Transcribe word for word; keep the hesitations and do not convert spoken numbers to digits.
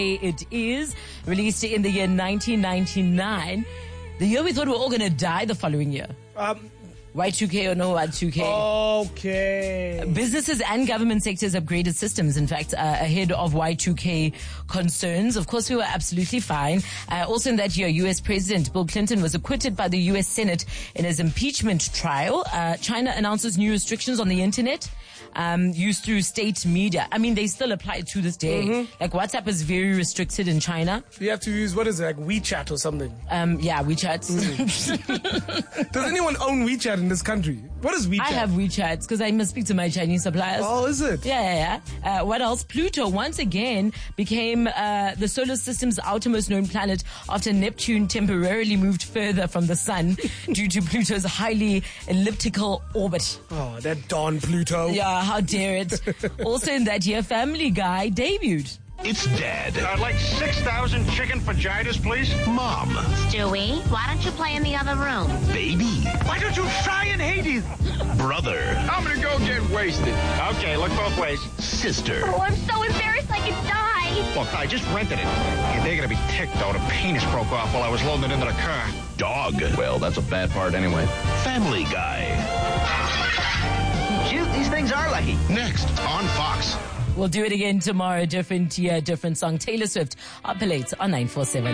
It is released in the year nineteen ninety-nine, the year we thought we were all going to die the following year. Um, Y two K or no Y two K? Okay. Businesses and government sectors upgraded systems, in fact, uh, ahead of Y two K concerns. Of course, we were absolutely fine. Uh, also in that year, U S President Bill Clinton was acquitted by the U S Senate in his impeachment trial. Uh, China announces new restrictions on the internet. Um, used through state media. I mean, they still apply to this day. Mm-hmm. Like, WhatsApp is very restricted in China. You have to use, what is it, like WeChat or something? Um, yeah, WeChat. Mm. Does anyone own WeChat in this country? What is WeChat? I have WeChat because I must speak to my Chinese suppliers. Oh, is it? Yeah, yeah, yeah. Uh, what else? Pluto once again became uh, the solar system's outermost known planet after Neptune temporarily moved further from the sun due to Pluto's highly elliptical orbit. Oh, that darn Pluto. Yeah, how dare it. Also in that year, Family Guy debuted. It's Dad. I'd like six thousand chicken vaginas, please. Mom. Stewie, why don't you play in the other room? Baby. Why don't you fry in Hades? Brother. I'm gonna go get wasted. Okay, look both ways. Sister. Oh, I'm so embarrassed I could die. Look, I just rented it. Yeah, they're gonna be ticked, though. The penis broke off while I was loading it into the car. Dog. Well, that's a bad part anyway. Family Guy. Shoot, these things are lucky. Next on Fox. We'll do it again tomorrow. Different year, different song. Taylor Swift, up late on nine four seven.